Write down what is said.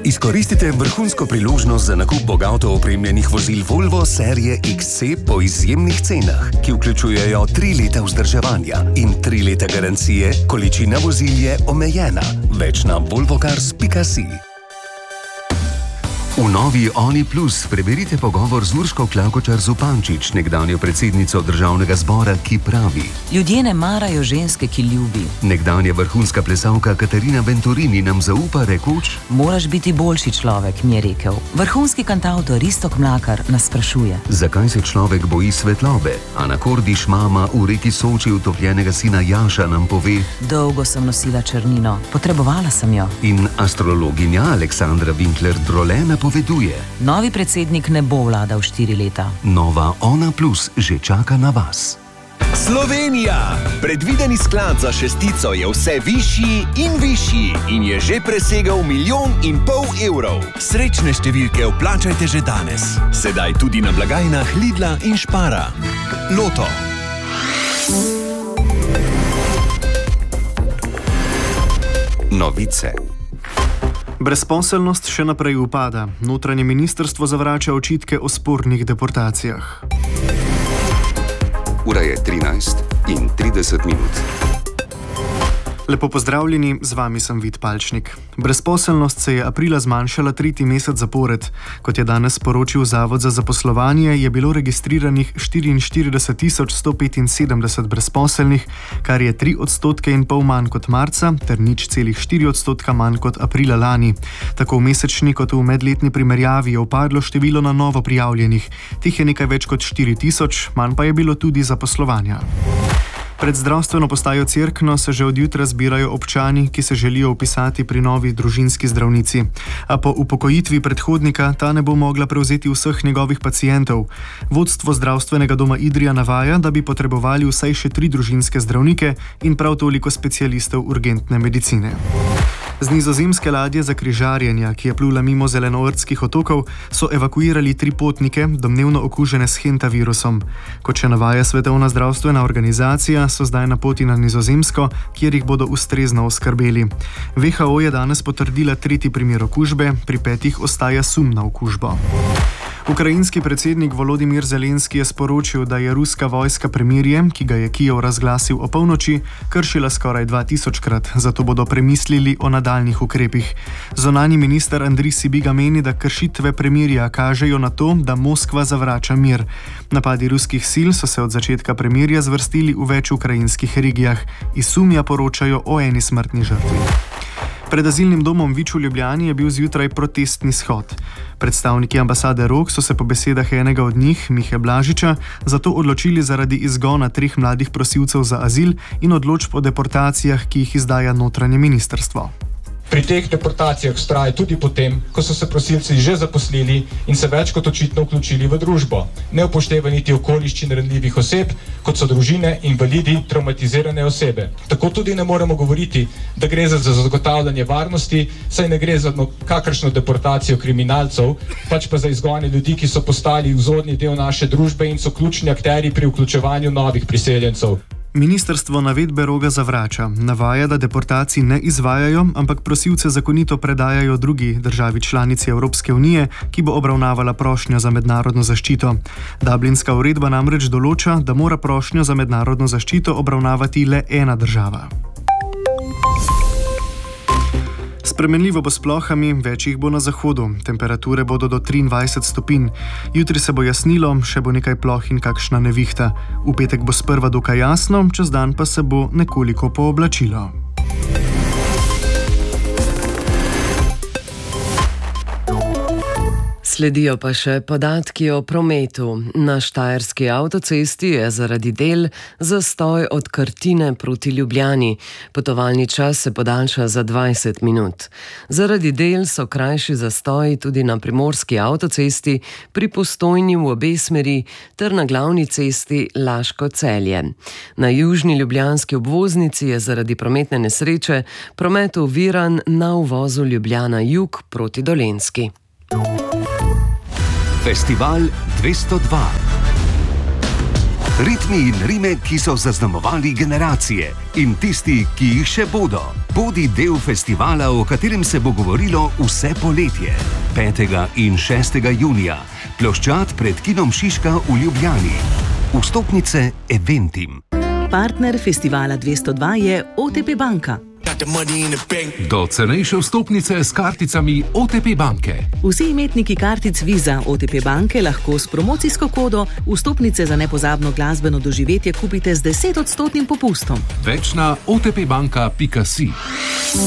Izkoristite vrhunsko priložnost za nakup bogato opremljenih vozil Volvo serije XC po izjemnih cenah, ki vključujejo 3 leta vzdrževanja in 3 leta garancije, količina vozil je omejena. Več na volvocars.si. V novi Oni Plus preberite pogovor z Urško Klakočar Zupančič, nekdanjo predsednico Državnega zbora, ki pravi: Ljudje ne marajo ženske, ki ljubi. Nekdanja vrhunska plesalka Katarina Venturini nam zaupa rekoč: Moraš biti boljši človek, mi je rekel. Vrhunski kantavtor Iztok Mlakar nas sprašuje: Zakaj se človek boji svetlobe? Ana Kordiš, mama v reki Soči utopljenega sina Jaša, nam pove: Dolgo sem nosila črnino, potrebovala sem jo. In astrologinja Aleksandra Winkler-Drole poveduje: Novi predsednik ne bo vladal 4 leta. Nova Ona Plus že čaka na vas. Slovenija! Predvideni sklad za šestico je vse višji in višji in je že presegel 1,5 milijona evrov. Srečne številke vplačajte že danes. Sedaj tudi na blagajnah Lidla in Špara. Loto. Novice. Brezposelnost še naprej upada. Notranje ministrstvo zavrača očitke o spornih deportacijah. Ura je 13:30. Lepo pozdravljeni, z vami sem Vid Palčnik. Brezposelnost se je aprila zmanjšala 3. mesec zapored. Kot je danes sporočil Zavod za zaposlovanje, je bilo registriranih 44.175 brezposelnih, kar je 3,5% manj kot marca ter 0,4% manj kot aprila lani. Tako v mesečni kot v medletni primerjavi je upadlo število na novo prijavljenih. Teh je nekaj več kot 4.000, manj pa je bilo tudi zaposlovanja. Pred zdravstveno postajo Cerkno se že od jutra zbirajo občani, ki se želijo vpisati pri novi družinski zdravnici. A po upokojitvi predhodnika ta ne bo mogla prevzeti vseh njegovih pacientov. Vodstvo zdravstvenega doma Idrija navaja, da bi potrebovali vsaj še 3 družinske zdravnike in prav toliko specialistov urgentne medicine. Z nizozemske ladje za križarjenja, ki je plula mimo Zelenoortskih otokov, so evakuirali 3 potnike, domnevno okužene s hentavirusom. Kot še navaja Svetovna zdravstvena organizacija, so zdaj na poti na Nizozemsko, kjer jih bodo ustrezno oskrbeli. WHO je danes potrdila 3. primer okužbe, pri 5 ostaja sum na okužbo. Ukrajinski predsednik Volodimir Zelenski je sporočil, da je ruska vojska premirje, ki ga je Kijev razglasil o polnoči, kršila skoraj 2000-krat, zato bodo premislili o nadaljnih ukrepih. Zunanji minister Andrij Sibiga meni, da kršitve premirja kažejo na to, da Moskva zavrača mir. Napadi ruskih sil so se od začetka premirja zvrstili v več ukrajinskih regijah. Iz Sumja poročajo o eni smrtni žrtvi. Pred azilnim domom Vič v Ljubljani je bil zjutraj protestni shod. Predstavniki ambasade Rok so se po besedah enega od njih, Mihe Blažiča, zato odločili zaradi izgona 3 mladih prosilcev za azil in odločb o deportacijah, ki jih izdaja notranje ministrstvo. Pri teh deportacijah vztraja tudi potem, ko so se prosilci že zaposlili in se več kot očitno vključili v družbo. Ne upošteva niti okoliščin ranljivih oseb, kot so družine, invalidi, traumatizirane osebe. Tako tudi ne moremo govoriti, da gre za zagotavljanje varnosti, saj ne gre za kakršno deportacijo kriminalcev, pač pa za izgone ljudi, ki so postali vzorni del naše družbe in so ključni akterji pri vključevanju novih priseljencev. Ministrstvo navedbe Roga zavrača. Navaja, da deportacij ne izvajajo, ampak prosilce zakonito predajajo drugi državi članici Evropske unije, ki bo obravnavala prošnjo za mednarodno zaščito. Dublinska uredba namreč določa, da mora prošnjo za mednarodno zaščito obravnavati le ena država. Spremenljivo bo s plohami, več jih bo na zahodu. Temperature bodo do 23 stopinj. Jutri se bo jasnilo, še bo nekaj ploh in kakšna nevihta. V petek bo sprva dokaj jasno, čez dan pa se bo nekoliko pooblačilo. Sledijo pa še podatki o prometu. Na Štajerski avtocesti je zaradi del zastoj od Krtine proti Ljubljani. Potovalni čas se podaljša za 20 minut. Zaradi del so krajši zastoji tudi na Primorski avtocesti, pri Postojni v obe smeri ter na glavni cesti Laško-Celje. Na južni ljubljanski obvoznici je zaradi prometne nesreče promet oviran na uvozu Ljubljana jug proti Dolenjski. Festival 202. Ritmi in rime, ki so zaznamovali generacije in tisti, ki jih še bodo. Bodi del festivala, o katerem se bo govorilo vse poletje. 5. in 6. junija. Ploščad pred kinom Šiška v Ljubljani. Vstopnice Eventim. Partner festivala 202 je OTP Banka. Do cenejše vstopnice s karticami OTP banke. Vsi imetniki kartic Visa OTP banke lahko s promocijsko kodo vstopnice za nepozabno glasbeno doživetje kupite z 10% popustom. Več na otpbanka.si.